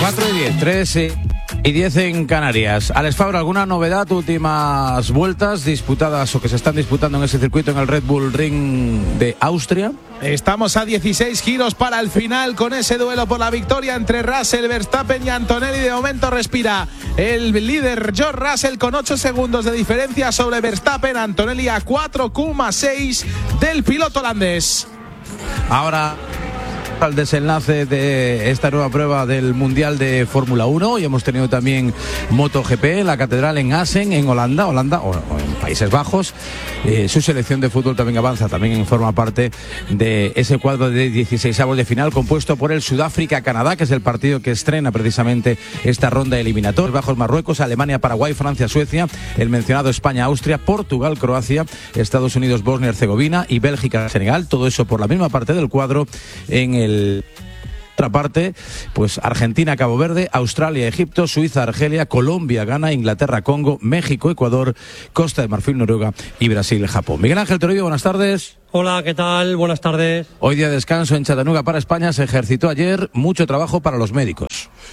4:10, 3:10 en Canarias. Alex Fabra, ¿alguna novedad? Últimas vueltas disputadas o que se están disputando en ese circuito en el Red Bull Ring de Austria. Estamos a 16 giros para el final con ese duelo por la victoria entre Russell, Verstappen y Antonelli. De momento respira el líder George Russell con 8 segundos de diferencia sobre Verstappen. Antonelli a 4,6 del piloto holandés. Ahora al desenlace de esta nueva prueba del Mundial de Fórmula 1 y hemos tenido también MotoGP en la Catedral en Assen, en Holanda o en Países Bajos. Su selección de fútbol también avanza, también forma parte de ese cuadro de 16avos de final compuesto por el Sudáfrica-Canadá, que es el partido que estrena precisamente esta ronda eliminatoria. Bajos Marruecos, Alemania, Paraguay, Francia, Suecia, el mencionado España, Austria, Portugal, Croacia, Estados Unidos, Bosnia y Herzegovina y Bélgica, Senegal. Todo eso por la misma parte del cuadro. En otra parte, pues Argentina, Cabo Verde, Australia, Egipto, Suiza, Argelia, Colombia, Ghana, Inglaterra, Congo, México, Ecuador, Costa de Marfil, Noruega y Brasil, Japón. Miguel Ángel Toribio, buenas tardes. Hola, ¿qué tal? Buenas tardes. Hoy día de descanso en Chattanooga para España. Se ejercitó ayer, mucho trabajo para los médicos.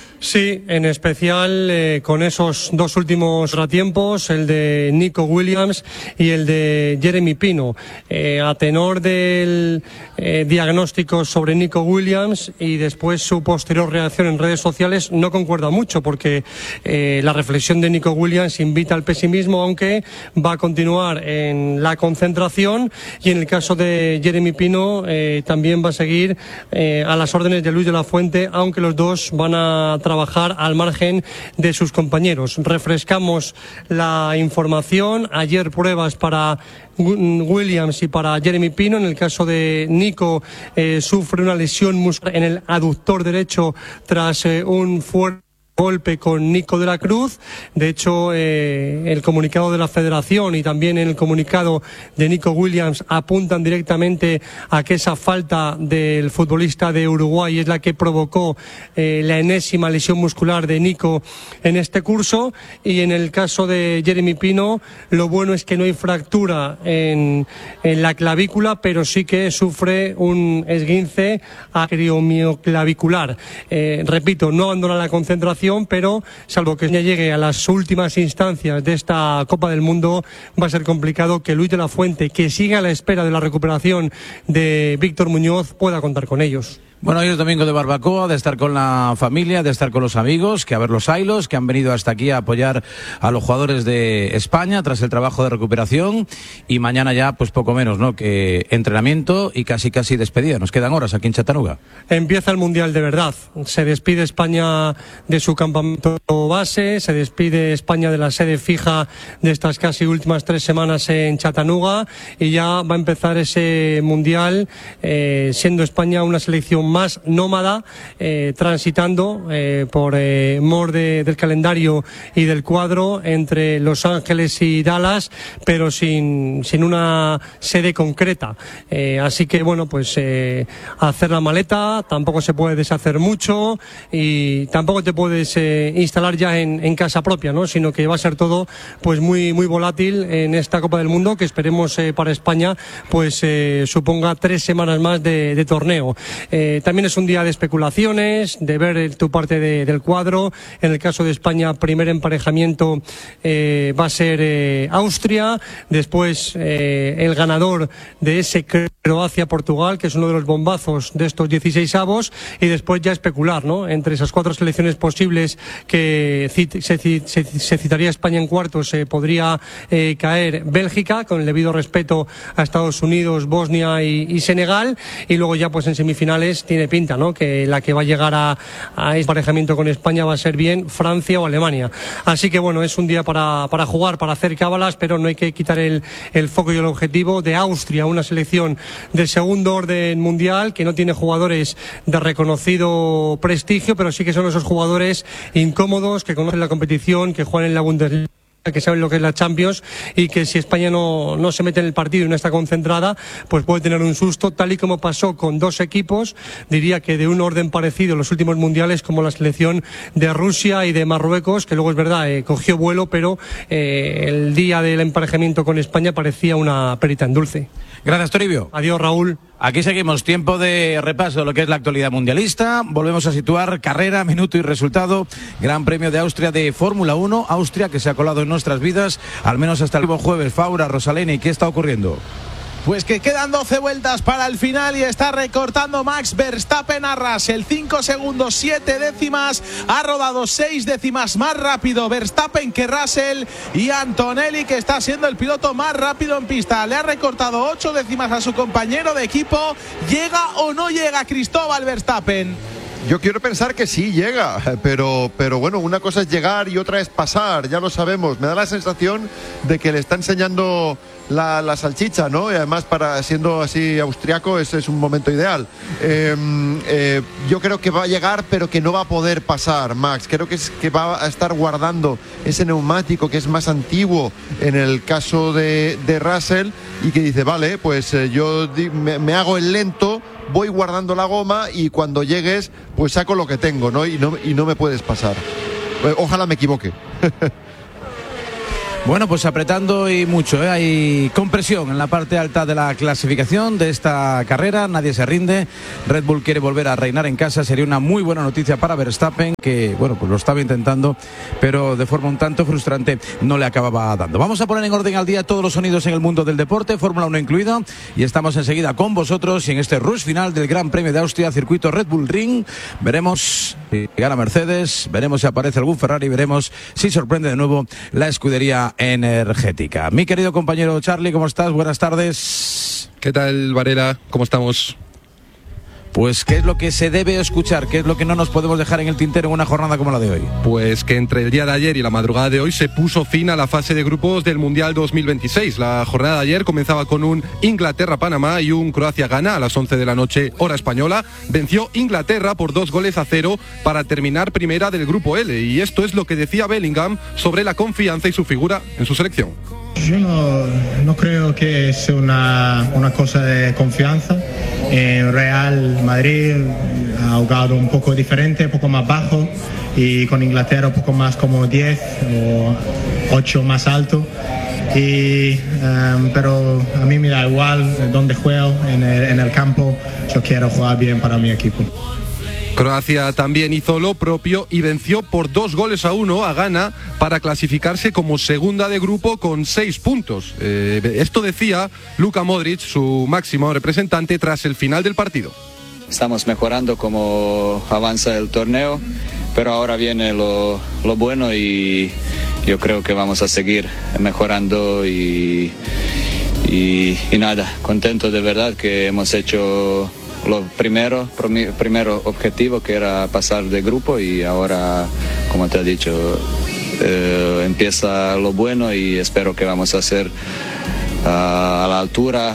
Sí, en especial con esos dos últimos contratiempos, el de Nico Williams y el de Jeremy Pino. A tenor del diagnóstico sobre Nico Williams y después su posterior reacción en redes sociales no concuerda mucho, porque la reflexión de Nico Williams invita al pesimismo, aunque va a continuar en la concentración, y en el caso de Jeremy Pino también va a seguir a las órdenes de Luis de la Fuente, aunque los dos van a trabajar al margen de sus compañeros. Refrescamos la información. Ayer pruebas para Williams y para Jeremy Pino. En el caso de Nico, sufre una lesión muscular en el aductor derecho tras un fuerte golpe con Nico de la Cruz. De hecho, el comunicado de la Federación y también el comunicado de Nico Williams apuntan directamente a que esa falta del futbolista de Uruguay es la que provocó la enésima lesión muscular de Nico en este curso. Y en el caso de Jeremy Pino, lo bueno es que no hay fractura en la clavícula, pero sí que sufre un esguince acromioclavicular. Repito, no abandona la concentración, pero salvo que ya llegue a las últimas instancias de esta Copa del Mundo, va a ser complicado que Luis de la Fuente, que sigue a la espera de la recuperación de Víctor Muñoz, pueda contar con ellos. Bueno, hoy es domingo de barbacoa, de estar con la familia, de estar con los amigos, que a ver los ailos, que han venido hasta aquí a apoyar a los jugadores de España tras el trabajo de recuperación, y mañana ya pues poco menos, ¿no?, que entrenamiento y casi despedida. Nos quedan horas aquí en Chattanooga. Empieza el Mundial de verdad. Se despide España de su campamento base, se despide España de la sede fija de estas casi últimas 3 semanas en Chattanooga, y ya va a empezar ese Mundial, siendo España una selección más nómada, transitando por mor del calendario y del cuadro entre Los Ángeles y Dallas, pero sin una sede concreta. Así que bueno, pues hacer la maleta, tampoco se puede deshacer mucho y tampoco te puedes instalar ya en casa propia, ¿no?, sino que va a ser todo pues muy volátil en esta Copa del Mundo, que esperemos para España pues suponga 3 semanas más de torneo. También es un día de especulaciones, de ver tu parte del cuadro. En el caso de España, primer emparejamiento va a ser Austria, después el ganador de ese Croacia-Portugal, que es uno de los bombazos de estos 16avos, y después ya especular, ¿no?, entre esas 4 selecciones posibles que se citaría España en cuartos. Podría caer Bélgica, con el debido respeto a Estados Unidos, Bosnia y Senegal, y luego ya pues en semifinales tiene pinta, ¿no?, que la que va a llegar a este emparejamiento con España va a ser bien Francia o Alemania. Así que bueno, es un día para jugar, para hacer cábalas, pero no hay que quitar el foco y el objetivo de Austria, una selección de segundo orden mundial que no tiene jugadores de reconocido prestigio, pero sí que son esos jugadores incómodos que conocen la competición, que juegan en la Bundesliga, que saben lo que es la Champions y que si España no se mete en el partido y no está concentrada, pues puede tener un susto, tal y como pasó con dos equipos, diría que de un orden parecido en los últimos mundiales, como la selección de Rusia y de Marruecos, que luego es verdad, cogió vuelo, pero el día del emparejamiento con España parecía una perita en dulce. Gracias, Toribio. Adiós, Raúl. Aquí seguimos, tiempo de repaso de lo que es la actualidad mundialista. Volvemos a situar carrera, minuto y resultado. Gran Premio de Austria de Fórmula 1. Austria que se ha colado en nuestras vidas, al menos hasta el jueves. Faura, Rosaleni, ¿qué está ocurriendo? Pues que quedan 12 vueltas para el final y está recortando Max Verstappen a Russell. 5 segundos, 7 décimas. Ha rodado 6 décimas más rápido Verstappen que Russell. Y Antonelli, que está siendo el piloto más rápido en pista, le ha recortado 8 décimas a su compañero de equipo. ¿Llega o no llega Cristóbal Verstappen? Yo quiero pensar que sí llega, pero bueno, una cosa es llegar y otra es pasar, ya lo sabemos. Me da la sensación de que le está enseñando la salchicha, ¿no? Y además, siendo así austriaco, ese es un momento ideal. Yo creo que va a llegar, pero que no va a poder pasar, Max. Creo que va a estar guardando ese neumático que es más antiguo en el caso de Russell, y que dice, vale, pues yo me hago el lento, voy guardando la goma y cuando llegues pues saco lo que tengo, ¿no? Y no me puedes pasar. Ojalá me equivoque. Bueno, pues apretando y mucho, hay compresión en la parte alta de la clasificación de esta carrera, nadie se rinde. Red Bull quiere volver a reinar en casa, sería una muy buena noticia para Verstappen, que bueno, pues lo estaba intentando, pero de forma un tanto frustrante no le acababa dando. Vamos a poner en orden al día todos los sonidos en el mundo del deporte, Fórmula 1 incluida, y estamos enseguida con vosotros y en este rush final del Gran Premio de Austria, circuito Red Bull Ring. Veremos si gana Mercedes, veremos si aparece algún Ferrari, veremos si sorprende de nuevo la escudería energética. Mi querido compañero Charlie, ¿cómo estás? Buenas tardes. ¿Qué tal, Varela? ¿Cómo estamos? Pues, ¿qué es lo que se debe escuchar? ¿Qué es lo que no nos podemos dejar en el tintero en una jornada como la de hoy? Pues que entre el día de ayer y la madrugada de hoy se puso fin a la fase de grupos del Mundial 2026. La jornada de ayer comenzaba con un Inglaterra-Panamá y un Croacia-Ghana a las 11 de la noche, hora española. Venció Inglaterra por 2-0 para terminar primera del grupo L. Y esto es lo que decía Bellingham sobre la confianza y su figura en su selección. Yo no creo que sea una cosa de confianza. En Real Madrid ha jugado un poco diferente, un poco más bajo, y con Inglaterra un poco más como 10 o 8 más alto. Pero a mí me da igual dónde juego en el campo. Yo quiero jugar bien para mi equipo. Croacia también hizo lo propio y venció por 2-1 a Ghana para clasificarse como segunda de grupo con 6 puntos. Esto decía Luka Modric, su máximo representante, tras el final del partido. Estamos mejorando como avanza el torneo, pero ahora viene lo bueno y yo creo que vamos a seguir mejorando y nada, contento de verdad que hemos hecho lo primero objetivo, que era pasar de grupo, y ahora, como te he dicho, empieza lo bueno y espero que vamos a ser a la altura,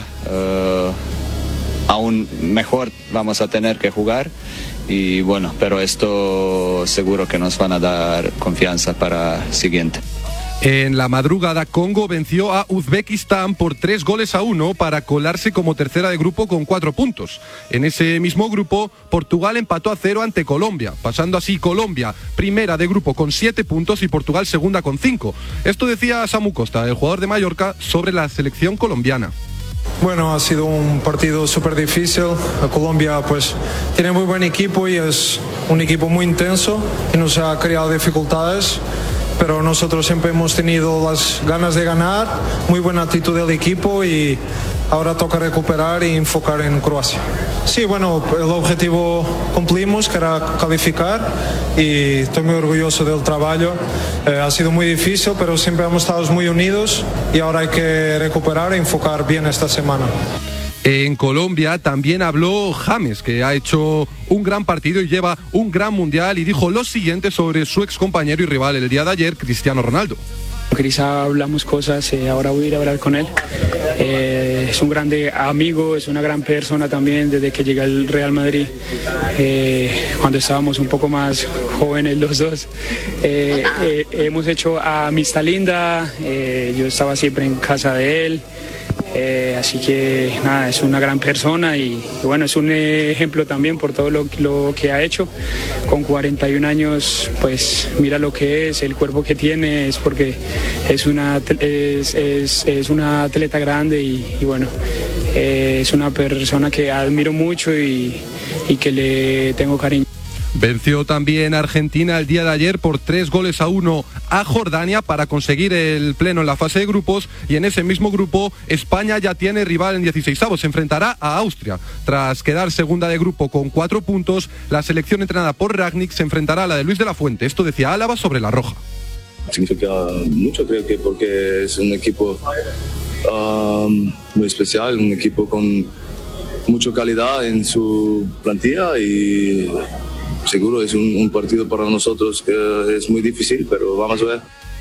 aún mejor vamos a tener que jugar, y bueno, pero esto seguro que nos van a dar confianza para el siguiente. En la madrugada, Congo venció a Uzbekistán por 3-1 para colarse como tercera de grupo con 4 puntos. En ese mismo grupo, Portugal empató a 0 ante Colombia, pasando así Colombia primera de grupo con 7 puntos y Portugal segunda con 5. Esto decía Samu Costa, el jugador de Mallorca, sobre la selección colombiana. Bueno, ha sido un partido súper difícil. Colombia pues tiene muy buen equipo y es un equipo muy intenso que nos ha creado dificultades, pero nosotros siempre hemos tenido las ganas de ganar, muy buena actitud del equipo, y ahora toca recuperar y enfocar en Croacia. Sí, bueno, el objetivo cumplimos, que era calificar, y estoy muy orgulloso del trabajo. Ha sido muy difícil, pero siempre hemos estado muy unidos y ahora hay que recuperar e enfocar bien esta semana. En Colombia también habló James, que ha hecho un gran partido y lleva un gran mundial, y dijo lo siguiente sobre su excompañero y rival el día de ayer, Cristiano Ronaldo. Cris, hablamos cosas, ahora voy a ir a hablar con él. Es un grande amigo, es una gran persona también desde que llegué al Real Madrid, cuando estábamos un poco más jóvenes los dos. Hemos hecho amistad linda, yo estaba siempre en casa de él. Así que nada, es una gran persona y bueno, es un ejemplo también por todo lo que ha hecho. Con 41 años, pues mira lo que es, el cuerpo que tiene, es porque es una atleta grande y bueno, es una persona que admiro mucho y que le tengo cariño. Venció también Argentina el día de ayer por 3-1 a Jordania para conseguir el pleno en la fase de grupos, y en ese mismo grupo España ya tiene rival en 16avos, se enfrentará a Austria. Tras quedar segunda de grupo con 4 puntos, la selección entrenada por Rangnick se enfrentará a la de Luis de la Fuente. Esto decía Álava sobre la roja. Significa mucho, creo que porque es un equipo muy especial, un equipo con mucha calidad en su plantilla y seguro es un partido para nosotros que es muy difícil, pero vamos a ver.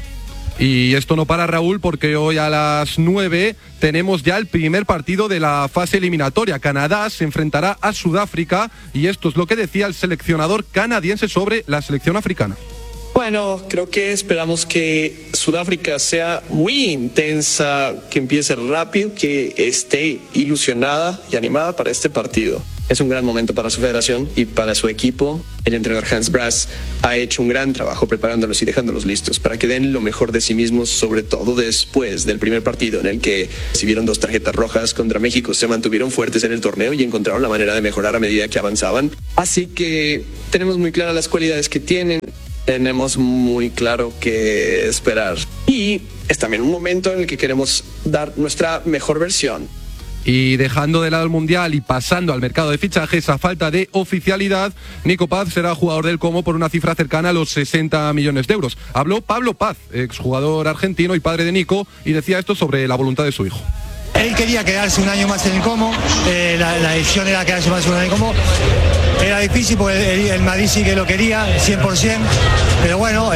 Y esto no para, Raúl, porque hoy a las 9 tenemos ya el primer partido de la fase eliminatoria. Canadá se enfrentará a Sudáfrica y esto es lo que decía el seleccionador canadiense sobre la selección africana. Bueno, creo que esperamos que Sudáfrica sea muy intensa, que empiece rápido, que esté ilusionada y animada para este partido. Es un gran momento para su federación y para su equipo. El entrenador Hans Brass ha hecho un gran trabajo preparándolos y dejándolos listos para que den lo mejor de sí mismos, sobre todo después del primer partido en el que recibieron 2 tarjetas rojas contra México. Se mantuvieron fuertes en el torneo y encontraron la manera de mejorar a medida que avanzaban. Así que tenemos muy claras las cualidades que tienen. Tenemos muy claro qué esperar. Y es también un momento en el que queremos dar nuestra mejor versión. Y dejando de lado el Mundial y pasando al mercado de fichajes, a falta de oficialidad, Nico Paz será jugador del Como por una cifra cercana a los 60 millones de euros. Habló Pablo Paz, exjugador argentino y padre de Nico, y decía esto sobre la voluntad de su hijo. Él quería quedarse un año más en el Como, la decisión era quedarse más un año en el Como. Era difícil porque el Madrid sí que lo quería, 100%, pero bueno,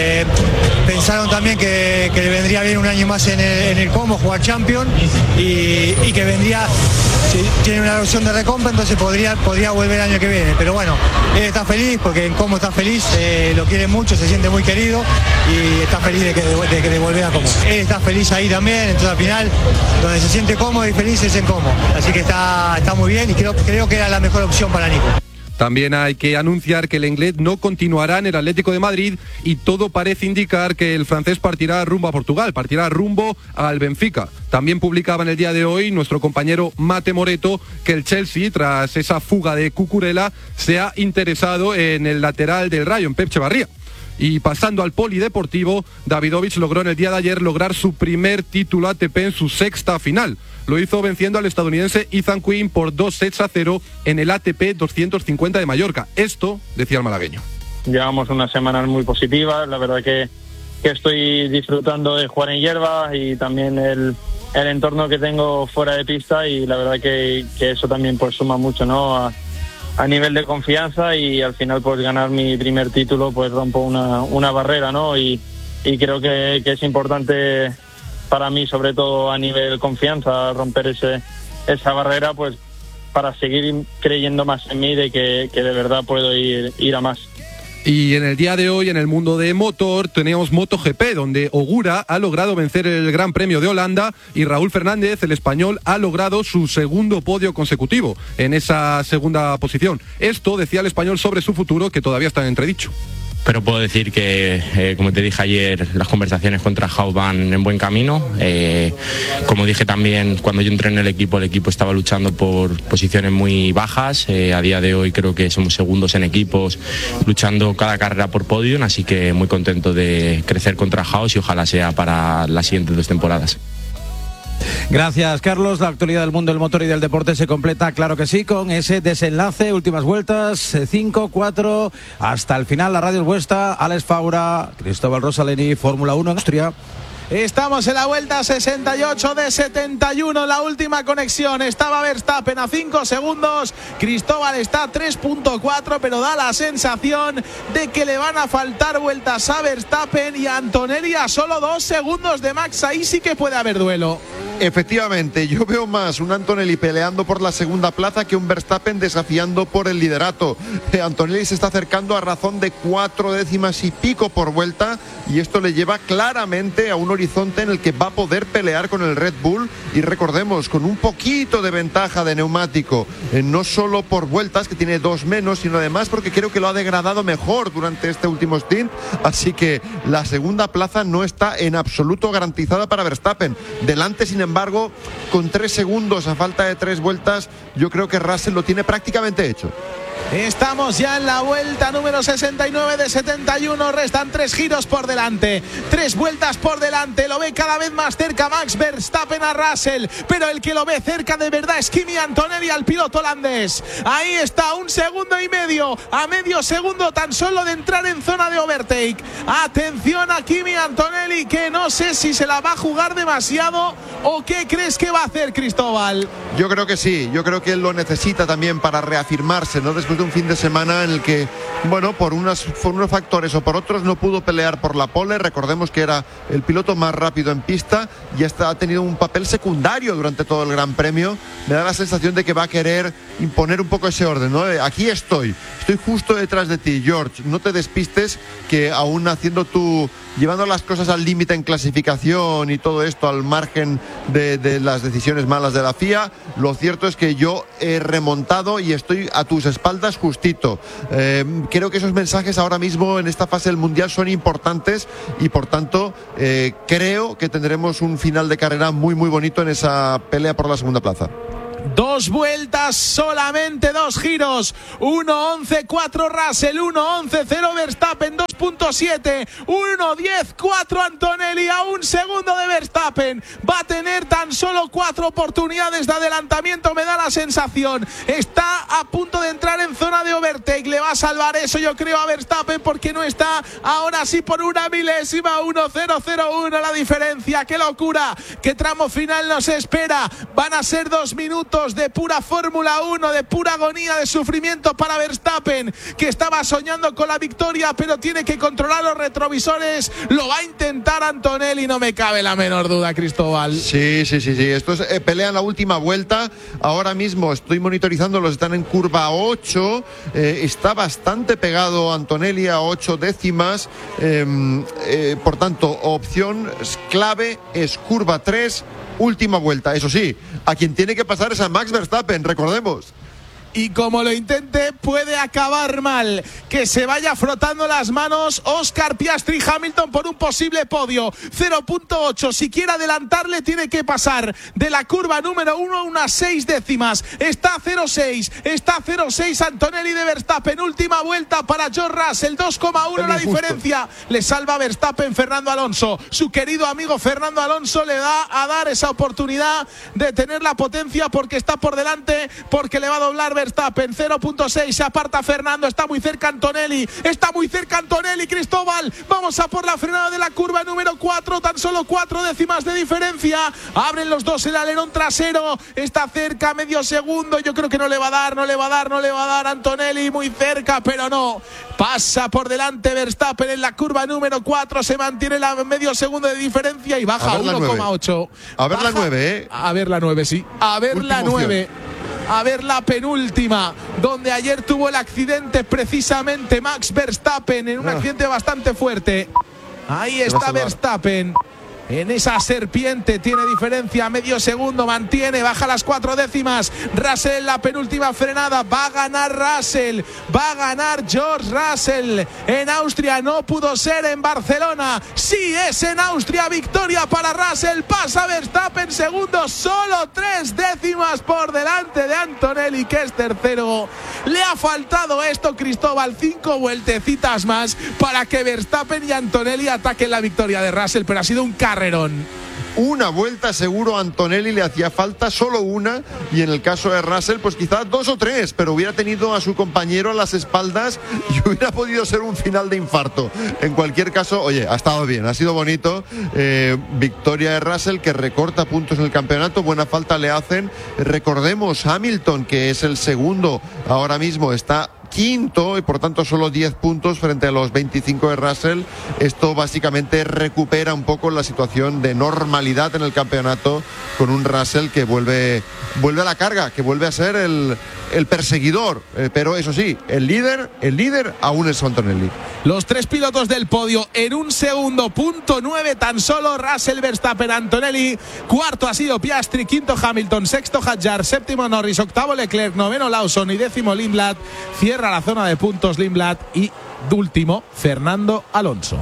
pensaron también que le vendría bien un año más en el Como, jugar Champions, y que vendría, tiene una opción de recompra, entonces podría volver el año que viene. Pero bueno, él está feliz porque en Como está feliz, lo quiere mucho, se siente muy querido y está feliz de volver a Como. Él está feliz ahí también, entonces al final, donde se siente cómodo y feliz es en Como. Así que está muy bien y creo que era la mejor opción para Nico. También hay que anunciar que el Lenglet no continuará en el Atlético de Madrid y todo parece indicar que el francés partirá rumbo a Portugal, partirá rumbo al Benfica. También publicaba en el día de hoy nuestro compañero Mate Moreto que el Chelsea, tras esa fuga de Cucurella, se ha interesado en el lateral del Rayo, en Pep Echevarría. Y pasando al polideportivo, Davidovich logró en el día de ayer su primer título ATP en su 6ª final. Lo hizo venciendo al estadounidense Ethan Quinn por 2-0 en el ATP 250 de Mallorca. Esto decía el malagueño. Llevamos unas semanas muy positivas, la verdad que estoy disfrutando de jugar en hierba y también el entorno que tengo fuera de pista, y la verdad que eso también pues suma mucho, ¿no? A nivel de confianza, y al final pues ganar mi primer título pues rompo una barrera, ¿no? Y creo que es importante para mí, sobre todo a nivel confianza, romper esa barrera pues para seguir creyendo más en mí de que de verdad puedo ir a más. Y en el día de hoy, en el mundo de motor, teníamos MotoGP, donde Ogura ha logrado vencer el Gran Premio de Holanda y Raúl Fernández, el español, ha logrado su segundo podio consecutivo en esa segunda posición. Esto decía el español sobre su futuro, que todavía está en entredicho. Pero puedo decir que, como te dije ayer, las conversaciones contra Haub van en buen camino. Como dije también, cuando yo entré en el equipo estaba luchando por posiciones muy bajas. A día de hoy creo que somos segundos en equipos, luchando cada carrera por podio, así que muy contento de crecer contra Haub y ojalá sea para las siguientes 2 temporadas. Gracias, Carlos. La actualidad del mundo del motor y del deporte se completa, claro que sí, con ese desenlace, últimas vueltas, 5-4, hasta el final. La radio es vuestra. Alex Faura, Cristóbal Rosaleni, Fórmula 1 en Austria. Estamos en la vuelta 68 de 71, la última conexión. Estaba Verstappen a 5 segundos, Cristóbal está a 3.4, pero da la sensación de que le van a faltar vueltas a Verstappen y a Antonelli a solo 2 segundos de Max. Ahí sí que puede haber duelo. Efectivamente, yo veo más un Antonelli peleando por la segunda plaza que un Verstappen desafiando por el liderato. Antonelli se está acercando a razón de 4 décimas y pico por vuelta, y esto le lleva claramente a un horizonte en el que va a poder pelear con el Red Bull, y recordemos, con un poquito de ventaja de neumático, no solo por vueltas, que tiene 2 menos, sino además porque creo que lo ha degradado mejor durante este último stint, así que la segunda plaza no está en absoluto garantizada para Verstappen. Delante, sin embargo, con 3 segundos a falta de 3 vueltas, yo creo que Russell lo tiene prácticamente hecho. Estamos ya en la vuelta número 69 de 71, restan 3 giros por delante, 3 vueltas por delante, lo ve cada vez más cerca Max Verstappen a Russell, pero el que lo ve cerca de verdad es Kimi Antonelli, al piloto holandés. Ahí está, 1,5 segundos, a medio segundo tan solo de entrar en zona de overtake. Atención a Kimi Antonelli, que no sé si se la va a jugar demasiado o qué crees que va a hacer, Cristóbal. Yo creo que sí, yo creo que él lo necesita también para reafirmarse, ¿no? Después de un fin de semana en el que, bueno, por unos factores o por otros no pudo pelear por la pole. Recordemos que era el piloto más rápido en pista y ha tenido un papel secundario durante todo el Gran Premio. Me da la sensación de que va a querer imponer un poco ese orden, ¿no? Aquí estoy justo detrás de ti, George, no te despistes, que aún llevando las cosas al límite en clasificación y todo esto al margen de las decisiones malas de la FIA, lo cierto es que yo he remontado y estoy a tus espaldas justito. Creo que esos mensajes ahora mismo en esta fase del Mundial son importantes y por tanto creo que tendremos un final de carrera muy muy bonito en esa pelea por la segunda plaza. 2 vueltas, solamente 2 giros. 1.11.4 Russell, 1.11.0 Verstappen, 2.7, 1.10.4 Antonelli, a 1 segundo de Verstappen. Va a tener tan solo 4 oportunidades de adelantamiento, me da la sensación. Está a punto de entrar en zona de overtake. Le va a salvar eso, yo creo, a Verstappen, porque no está ahora sí por 1 milésima. 1.001 la diferencia. ¡Qué locura! ¡Qué tramo final nos espera! Van a ser 2 minutos de pura Fórmula 1, de pura agonía, de sufrimiento para Verstappen, que estaba soñando con la victoria, pero tiene que controlar los retrovisores. Lo va a intentar Antonelli, no me cabe la menor duda, Cristóbal. Sí. Esto es pelea en la última vuelta. Ahora mismo estoy monitorizándolos, están en curva 8. Está bastante pegado Antonelli a 8 décimas. Por tanto, opción clave es curva 3. Última vuelta, eso sí, a quien tiene que pasar es a Max Verstappen, recordemos. Y como lo intente, puede acabar mal. Que se vaya frotando las manos Oscar Piastri Hamilton por un posible podio. 0.8, si quiere adelantarle tiene que pasar de la curva número 1 unas 6 décimas. Está 0.6 Antonelli de Verstappen. Última vuelta para George Russell, 2,1 la diferencia. Le salva Verstappen Fernando Alonso. Su querido amigo Fernando Alonso le da a dar esa oportunidad de tener la potencia, porque está por delante, porque le va a doblar Verstappen. 0.6, se aparta Fernando, está muy cerca Antonelli, Cristóbal. Vamos a por la frenada de la curva número 4, tan solo 4 décimas de diferencia. Abren los dos el alerón trasero, está cerca, medio segundo. Yo creo que no le va a dar Antonelli, muy cerca, pero no. Pasa por delante Verstappen en la curva número 4, se mantiene la medio segundo de diferencia y baja 1,8. A ver la 9, ¿eh? A ver la 9, sí. A ver la 9. A ver la penúltima, donde ayer tuvo el accidente precisamente Max Verstappen, en un accidente bastante fuerte. Ahí está Verstappen. En esa serpiente tiene diferencia, medio segundo, mantiene, baja las 4 décimas. Russell en la penúltima frenada, va a ganar Russell, va a ganar George Russell. En Austria no pudo ser, en Barcelona sí es en Austria. Victoria para Russell, pasa Verstappen segundo, solo 3 décimas por delante de Antonelli, que es tercero. Le ha faltado esto, Cristóbal, 5 vueltecitas más para que Verstappen y Antonelli ataquen la victoria de Russell, pero ha sido un carrerón. una vuelta seguro a Antonelli le hacía falta, solo una, y en el caso de Russell pues quizás 2 o 3, pero hubiera tenido a su compañero a las espaldas y hubiera podido ser un final de infarto. En cualquier caso, oye, ha estado bien, ha sido bonito. Victoria de Russell, que recorta puntos en el campeonato, buena falta le hacen. Recordemos, Hamilton, que es el segundo ahora mismo, está quinto y por tanto solo 10 puntos frente a los 25 de Russell. Esto básicamente recupera un poco la situación de normalidad en el campeonato, con un Russell que vuelve a la carga, que vuelve a ser el perseguidor, pero eso sí, el líder aún es Antonelli. Los 3 pilotos del podio en 1 segundo, punto 9 tan solo. Russell, Verstappen, Antonelli. Cuarto ha sido Piastri, quinto Hamilton, sexto Hadjar, séptimo Norris, octavo Leclerc, noveno Lawson y décimo Lindblad. Cierra la zona de puntos Lindblad y último Fernando Alonso.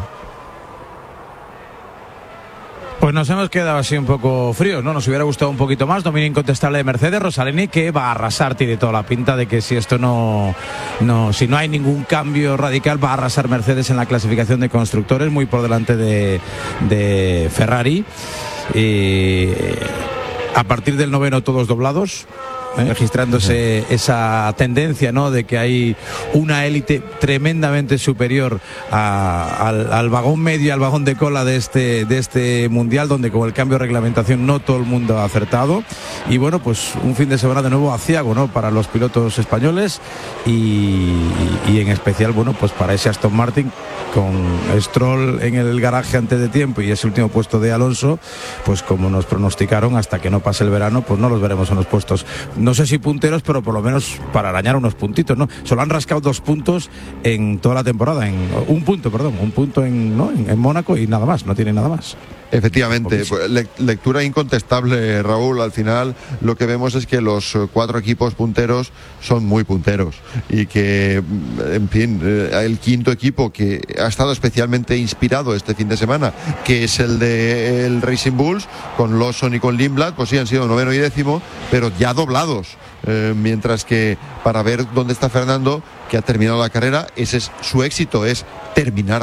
Pues nos hemos quedado así un poco fríos, ¿no? Nos hubiera gustado un poquito más. Dominio incontestable de Mercedes, Rosaleni, que va a arrasar, tiene toda la pinta de que si esto si no hay ningún cambio radical, va a arrasar Mercedes en la clasificación de constructores, muy por delante de Ferrari. Y a partir del 9º todos doblados, registrándose esa tendencia, ¿no?, de que hay una élite tremendamente superior al vagón medio, al vagón de cola de este mundial, donde con el cambio de reglamentación no todo el mundo ha acertado. Y bueno, pues un fin de semana de nuevo aciago, ¿no?, para los pilotos españoles y en especial, bueno, pues para ese Aston Martin, con Stroll en el garaje antes de tiempo y ese último puesto de Alonso, pues como nos pronosticaron, hasta que no pase el verano, pues no los veremos en los puestos, no sé si punteros, pero por lo menos para arañar unos puntitos, ¿no? Solo han rascado 2 puntos en toda la temporada, un punto en Mónaco y nada más, no tienen nada más. Efectivamente, lectura incontestable, Raúl. Al final lo que vemos es que los 4 equipos punteros son muy punteros y que, en fin, el quinto equipo que ha estado especialmente inspirado este fin de semana, que es el de el Racing Bulls, con Lawson y con Lindblad, pues sí han sido 9º y 10º, pero ya doblados. Mientras que para ver dónde está Fernando, que ha terminado la carrera, ese es su éxito, es terminar